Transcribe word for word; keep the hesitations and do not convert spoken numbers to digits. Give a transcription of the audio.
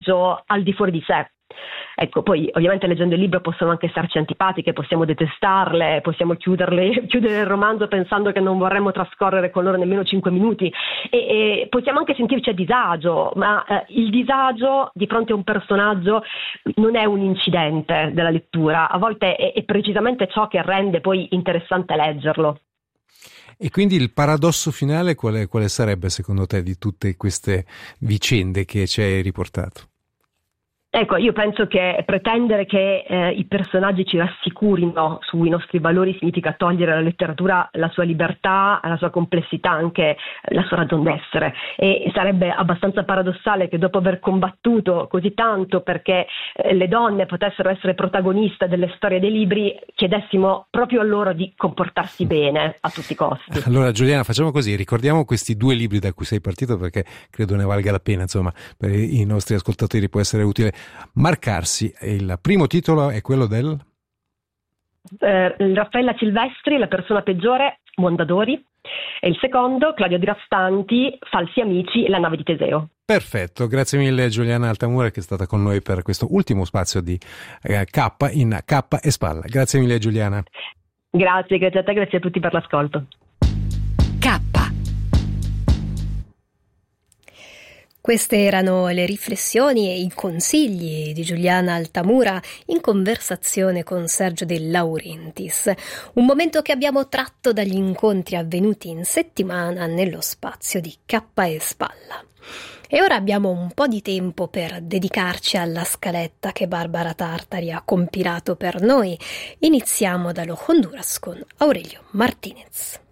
personaggio al di fuori di sé. Ecco, poi ovviamente leggendo il libro possono anche starci antipatiche, possiamo detestarle, possiamo chiuderle, chiudere il romanzo pensando che non vorremmo trascorrere con loro nemmeno cinque minuti e, e possiamo anche sentirci a disagio, ma eh, il disagio di fronte a un personaggio non è un incidente della lettura, a volte è, è precisamente ciò che rende poi interessante leggerlo. E quindi il paradosso finale quale, quale sarebbe secondo te di tutte queste vicende che ci hai riportato? Ecco, io penso che pretendere che eh, i personaggi ci rassicurino sui nostri valori significa togliere alla letteratura la sua libertà, la sua complessità, anche la sua ragion d'essere, e sarebbe abbastanza paradossale che dopo aver combattuto così tanto perché eh, le donne potessero essere protagoniste delle storie dei libri, chiedessimo proprio a loro di comportarsi bene a tutti i costi. Allora Giuliana, facciamo così, ricordiamo questi due libri da cui sei partito perché credo ne valga la pena, insomma, per i nostri ascoltatori può essere utile marcarsi. Il primo titolo è quello del eh, Raffaella Silvestri, La persona peggiore, Mondadori, e il secondo Claudio Dirastanti, Falsi amici, La nave di Teseo. Perfetto, grazie mille Giuliana Altamura che è stata con noi per questo ultimo spazio di eh, K in K e Spalla. Grazie mille Giuliana. Grazie, grazie a te, grazie a tutti per l'ascolto. K. Queste erano le riflessioni e i consigli di Giuliana Altamura in conversazione con Sergio De Laurentiis, un momento che abbiamo tratto dagli incontri avvenuti in settimana nello spazio di K e Spalla. E ora abbiamo un po' di tempo per dedicarci alla scaletta che Barbara Tartari ha compilato per noi. Iniziamo dallo Honduras con Aurelio Martinez.